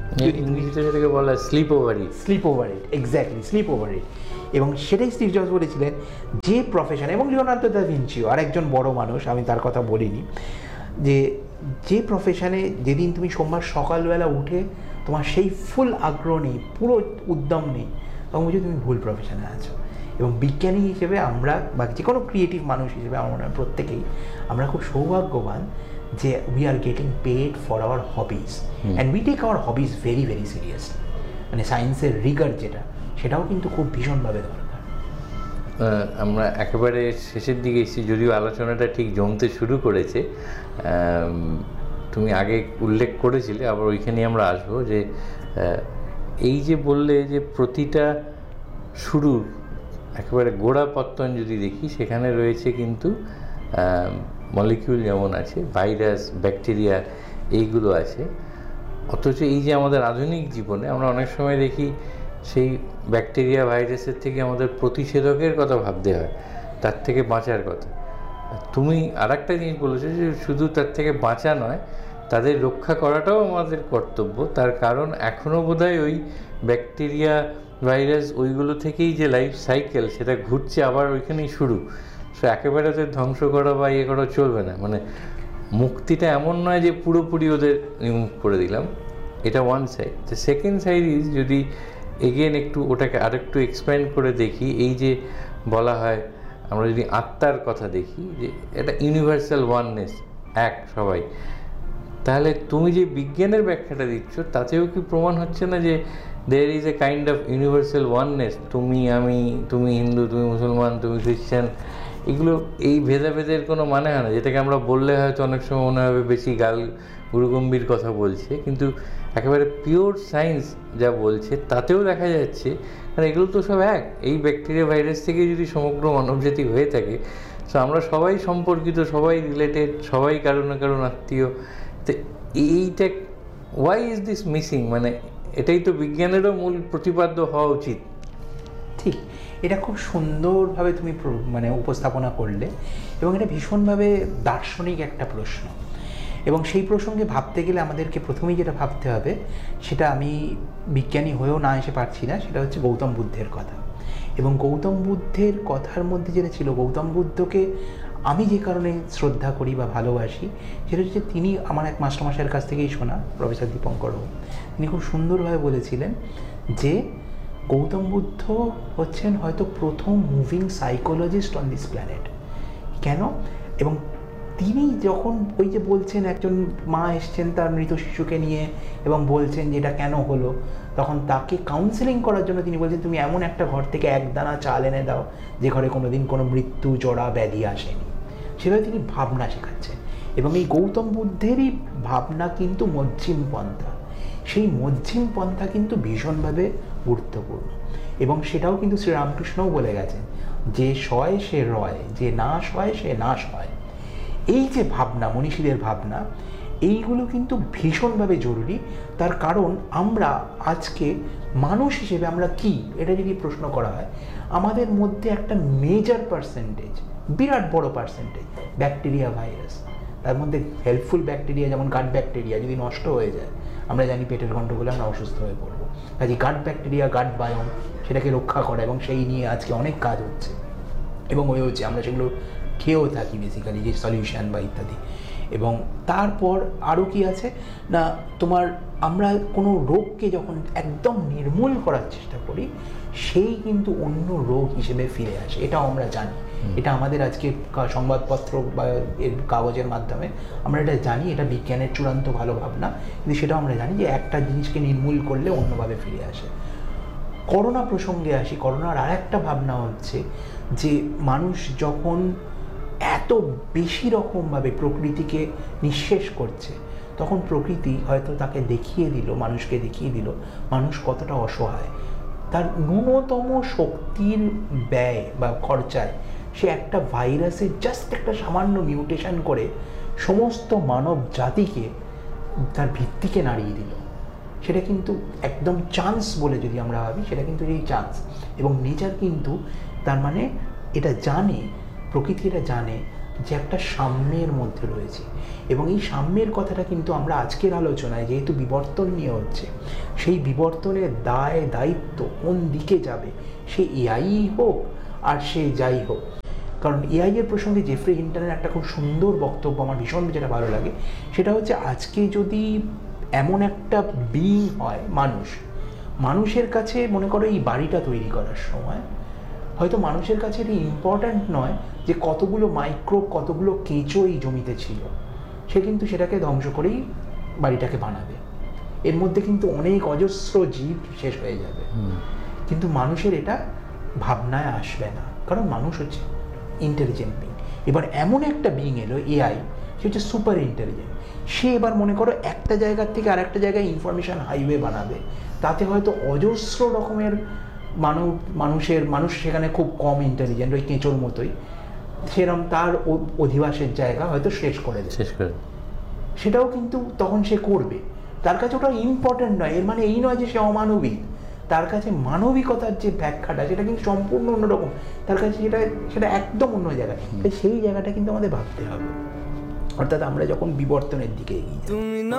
ইংরেজিতে যেটাকে বলা স্লিপ ওভারই, স্লিপ ওভারইট, এক্স্যাক্টলি স্লিপ ওভারইট। এবং সেটাই স্টিভ জবস বলেছিলেন যে প্রফেশন, এবং লিওনার্দো দা ভিঞ্চিও আরেকজন বড় মানুষ, আমি তার কথা বলিনি, যে প্রফেশনে যেদিন তুমি সোমবার সকালবেলা উঠে তোমার সেই ফুল আগ্রহ নেই, পুরো উদ্যম নেই, তখন বুঝি তুমি ভুল প্রফেশনে আছো। এবং বিজ্ঞানী হিসেবে আমরা বা যে কোনো ক্রিয়েটিভ মানুষ হিসেবে আমার মনে হয় প্রত্যেকেই আমরা খুব সৌভাগ্যবান যে we are getting paid for our hobbies and we take our hobbies very very seriously. মানে সায়েন্সের রিগার যেটা, সেটাও কিন্তু খুব ভীষণভাবে দরকার। আমরা একেবারে শেষের দিকে এসেছি, যদিও আলোচনাটা ঠিক জমতে শুরু করেছে। তুমি আগে উল্লেখ করেছিলে, আবার ওইখানে আমরা আসবো, যে এই যে বললে যে প্রতিটা শুরুর একেবারে গোড়া পত্তন যদি দেখি, সেখানে রয়েছে কিন্তু মলিকিউল যেমন আছে, ভাইরাস, ব্যাকটেরিয়া, এইগুলো আছে। অথচ এই যে আমাদের আধুনিক জীবনে আমরা অনেক সময় দেখি সেই ব্যাকটেরিয়া, ভাইরাসের থেকে আমাদের প্রতিষেধকের কথা ভাবতে হয়, তার থেকে বাঁচার কথা। তুমি আর একটা জিনিস বলেছো যে শুধু তার থেকে বাঁচা নয়, তাদের রক্ষা করাটাও আমাদের কর্তব্য। তার কারণ এখনও বোধহয় ওই ব্যাকটেরিয়া, ভাইরাস, ওইগুলো থেকেই যে লাইফ সাইকেল, সেটা ঘুরছে, আবার ওইখানেই শুরু। সো একেবারে ওদের ধ্বংস করা বা ইয়ে করা চলবে না। মানে মুক্তিটা এমন নয় যে পুরোপুরি ওদের রিমুভ করে দিলাম, এটা one side. The second side is, যদি এগেন একটু ওটাকে আরেকটু এক্সপ্যান্ড করে দেখি, এই যে বলা হয়, আমরা যদি আত্মার কথা দেখি, যে এটা ইউনিভার্সাল ওয়াননেস, এক সবাই, তাহলে তুমি যে বিজ্ঞানের ব্যাখ্যাটা দিচ্ছ, তাতেও কি প্রমাণ হচ্ছে না যে there is a kind of universal oneness? তুমি, আমি, তুমি হিন্দু, তুমি মুসলমান, তুমি খ্রিশ্চান, এগুলো এই ভেদাভেদের কোনো মানে হয় না। যেটাকে আমরা বললে হয়তো অনেক সময় মনে হবে বেশি গাল গুরুগম্ভীর কথা বলছে, কিন্তু একেবারে পিওর সায়েন্স যা বলছে তাতেও দেখা যাচ্ছে, কারণ এগুলো তো সব এক। এই ব্যাকটেরিয়া, ভাইরাস থেকে যদি সমগ্র মানবজাতি হয়ে থাকে, তো আমরা সবাই সম্পর্কিত, সবাই রিলেটেড, সবাই কারো না কারণ আত্মীয়। তো এইটা ওয়াই ইজ দিস মিসিং? মানে এটাই তো বিজ্ঞানেরও মূল প্রতিপাদ্য হওয়া উচিত। ঠিক, এটা খুব সুন্দরভাবে তুমি মানে উপস্থাপনা করলে, এবং এটা ভীষণভাবে দার্শনিক একটা প্রশ্ন। এবং সেই প্রসঙ্গে ভাবতে গেলে আমাদেরকে প্রথমেই যেটা ভাবতে হবে, সেটা আমি বিজ্ঞানী হয়েও না এসে পারছি না, সেটা হচ্ছে গৌতম বুদ্ধের কথা। এবং গৌতম বুদ্ধের কথার মধ্যে যেটা ছিল, গৌতম বুদ্ধকে আমি যে কারণে শ্রদ্ধা করি বা ভালোবাসি, সেটা হচ্ছে তিনি আমার এক মাস্টারমশাইয়ের কাছ থেকেই শোনা, প্রফেসর দীপঙ্কর। তিনি খুব সুন্দরভাবে বলেছিলেন যে গৌতম বুদ্ধ হচ্ছেন হয়তো প্রথম moving psychologist on this planet. কেন? এবং তিনি যখন ওই যে বলছেন, একজন মা এসছেন তার মৃত শিশুকে নিয়ে এবং বলছেন যে এটা কেন হলো, তখন তাকে কাউন্সেলিং করার জন্য তিনি বলছেন, তুমি এমন একটা ঘর থেকে এক দানা চাল এনে দাও যে ঘরে কোনোদিন কোনো মৃত্যু, জড়া, ব্যাধি আসেনি। সেভাবে তিনি ভাবনা শেখাচ্ছেন। এবং এই গৌতম বুদ্ধেরই ভাবনা কিন্তু মধ্যম পন্থা। সেই মধ্যম পন্থা কিন্তু ভীষণভাবে গুরুত্বপূর্ণ। এবং সেটাও কিন্তু শ্রীরামকৃষ্ণও বলে গেছেন, যে সয় সে রয়, যে না সয় সে নাশ হয়। এই যে ভাবনা, মনীষীদের ভাবনা, এইগুলো কিন্তু ভীষণভাবে জরুরি। তার কারণ আমরা আজকে মানুষ হিসেবে আমরা কি, এটা যদি প্রশ্ন করা হয়, আমাদের মধ্যে একটা মেজর পার্সেন্টেজ, বিরাট বড় পার্সেন্টেজ ব্যাকটেরিয়া, ভাইরাস। তার মধ্যে হেল্পফুল ব্যাকটেরিয়া যেমন গাট ব্যাকটেরিয়া যদি নষ্ট হয়ে যায়, আমরা জানি পেটের গণ্ডগোলে আমরা অসুস্থ হয়ে পড়বো। কাজে গাট ব্যাকটেরিয়া, গাট বায়োম, সেটাকে রক্ষা করা, এবং সেই নিয়ে আজকে অনেক কাজ হচ্ছে এবং হচ্ছে, আমরা সেগুলো খেয়েও থাকি বেসিক্যালি, যে সলিউশন বা ইত্যাদি। এবং তারপর আরও কি আছে না, তোমার আমরা কোনো রোগকে যখন একদম নির্মূল করার চেষ্টা করি, সেই কিন্তু অন্য রোগ হিসেবে ফিরে আসে, এটাও আমরা জানি। এটা আমাদের আজকে সংবাদপত্র বা এর কাগজের মাধ্যমে আমরা এটা জানি, এটা বিজ্ঞানের চূড়ান্ত ভালো ভাবনা, কিন্তু সেটাও আমরা জানি যে একটা জিনিসকে নির্মূল করলে অন্যভাবে ফিরে আসে। করোনা প্রসঙ্গে আসি। করোনার আর একটা ভাবনা হচ্ছে যে মানুষ যখন এত বেশি রকমভাবে প্রকৃতিকে নিঃশেষ করছে, তখন প্রকৃতি হয়তো তাকে দেখিয়ে দিল, মানুষকে দেখিয়ে দিল মানুষ কতটা অসহায়। তার ন্যূনতম শক্তির ব্যয় বা খরচায় সে একটা ভাইরাসের জাস্ট একটা সামান্য মিউটেশন করে সমস্ত মানব জাতিকে, তার ভিত্তিকে নাড়িয়ে দিল। সেটা কিন্তু একদম চান্স বলে যদি আমরা ভাবি, সেটা কিন্তু এই চান্স। এবং নেচার কিন্তু তার মানে এটা জানে, প্রকৃতি এটা জানে যে একটা সাম্যের মধ্যে রয়েছে। এবং এই সাম্যের কথাটা কিন্তু আমরা আজকের আলোচনায় যেহেতু বিবর্তন নিয়ে হচ্ছে, সেই বিবর্তনের দায় দায়িত্ব কোন দিকে যাবে, সে এআই হোক আর সে যাই হোক। কারণ এআই এর প্রসঙ্গে জেফ্রি হিন্টনের একটা খুব সুন্দর বক্তব্য আমার ভীষণ যেটা ভালো লাগে, সেটা হচ্ছে আজকে যদি এমন একটা বিং হয় মানুষের কাছে, মনে করো এই বাড়িটা তৈরি করার সময় হয়তো মানুষের কাছে এটা ইম্পর্ট্যান্ট নয় যে কতগুলো মাইক্রোব, কতগুলো কেঁচো এই জমিতে ছিল, সে কিন্তু সেটাকে ধ্বংস করেই বাড়িটাকে বানাবে। এর মধ্যে কিন্তু অনেক অজস্র জীব শেষ হয়ে যাবে, কিন্তু মানুষের এটা ভাবনায় আসবে না, কারণ মানুষ হচ্ছে ইন্টেলিজেন্ট বিং। এবার এমন একটা বিং এলো এআই, সে হচ্ছে সুপার ইন্টেলিজেন্ট। সে এবার মনে করো একটা জায়গার থেকে আরেকটা জায়গায় ইনফরমেশন হাইওয়ে বানাবে, তাতে হয়তো অজস্র রকমের মানুষ সেখানে খুব কম ইন্টেলিজেন্ট, ওই কেঁচোর মতোই, সেরকম তার অধিবাসের জায়গা হয়তো শেষ করে দেবে। সেটাও কিন্তু তখন সে করবে, তার কাছে ওটা ইম্পর্টেন্ট নয়। এর মানে এই নয় যে সে অমানবিক, তার কাছে মানবিকতার যে ব্যাখ্যাটা সেটা কিন্তু সম্পূর্ণ অন্যরকম, তার কাছে সেটা একদম অন্য জায়গায়। তাই সেই জায়গাটা কিন্তু আমাদের ভাবতে হবে। অর্থাৎ আমরা যখন বিবর্তনের দিকে এগিয়ে যাই।